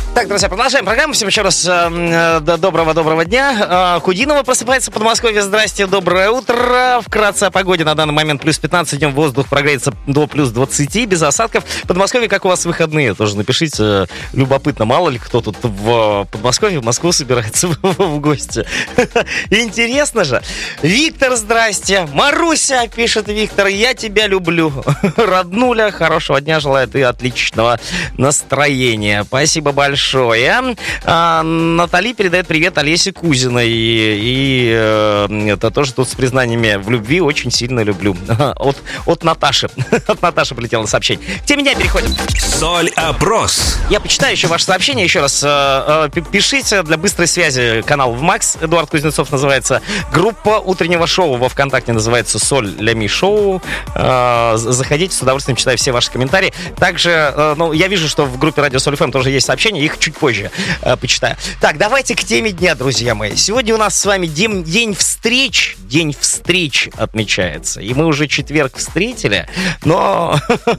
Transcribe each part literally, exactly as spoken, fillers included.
Так, друзья, продолжаем программу. Всем еще раз э, доброго-доброго дня. Э, Кудинова просыпается в Подмосковье. Здрасте, доброе утро. Вкратце о погоде. На данный момент плюс пятнадцать. Днем воздух прогреется до плюс двадцати, без осадков. В Подмосковье, как у вас выходные? Тоже напишите. Любопытно, мало ли кто тут в Подмосковье, в Москву собирается в гости. Интересно же. Виктор, здрасте. Маруся, пишет Виктор, я тебя люблю. Роднуля, хорошего дня желает и отличного настроения. Спасибо большое. А, Натали передает привет Олесе Кузиной. И, и э, это тоже тут с признаниями в любви. Очень сильно люблю. От, от Наташи. От Наташи полетело сообщение. К теме дня переходим. Соль-опрос. Я почитаю еще ваше сообщение. Еще раз э, э, пишите. Для быстрой связи канал в Макс. Эдуард Кузнецов называется. Группа утреннего шоу во ВКонтакте называется Соль Ля Ми Шоу. Э, заходите, с удовольствием читаю все ваши комментарии. Также, э, ну, я вижу, что в группе Радио Соль эф эм тоже есть сообщения. Их чуть позже э, почитаю. Так, давайте к теме дня, друзья мои. Сегодня у нас с вами день, день встреч. День встреч отмечается. И мы уже четверг встретили. Но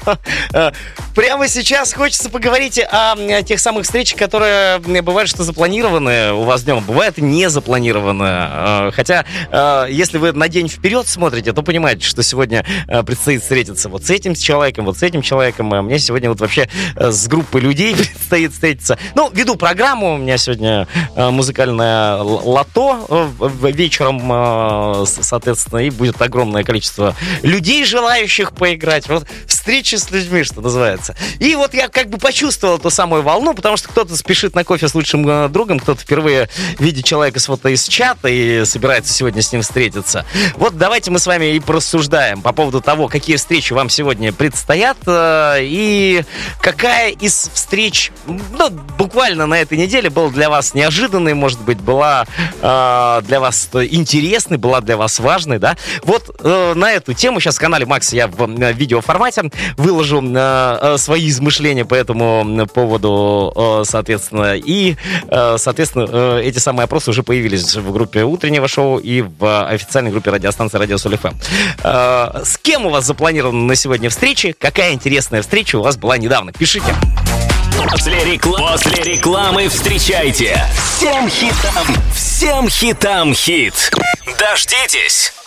прямо сейчас хочется поговорить о тех самых встречах, которые бывают, что запланированы у вас днем. Бывает не запланированы. Хотя, если вы на день вперед смотрите, то понимаете, что сегодня предстоит встретиться вот с этим человеком, вот с этим человеком. Мне сегодня вот вообще с группой людей предстоит встретиться. Ну, веду программу. У меня сегодня музыкальное лото вечером, соответственно, и будет огромное количество людей, желающих поиграть. Вот встречи с людьми, что называется. И вот я как бы почувствовал ту самую волну, потому что кто-то спешит на кофе с лучшим другом, кто-то впервые видит человека с фото из чата и собирается сегодня с ним встретиться. Вот давайте мы с вами и порассуждаем по поводу того, какие встречи вам сегодня предстоят и какая из встреч, ну, буквально на этой неделе была для вас неожиданной, может быть, была э, для вас интересной, была для вас важной, да? Вот э, на эту тему сейчас в канале Макс я в э, видеоформате выложу э, свои измышления по этому поводу, э, соответственно, и, э, соответственно, э, эти самые опросы уже появились в группе утреннего шоу и в официальной группе радиостанции Радио Соль эф эм. Э, с кем у вас запланирована на сегодня встреча? Какая интересная встреча у вас была недавно? Пишите. После, рекла... После рекламы встречайте всем хитам, всем хитам хит. Дождитесь.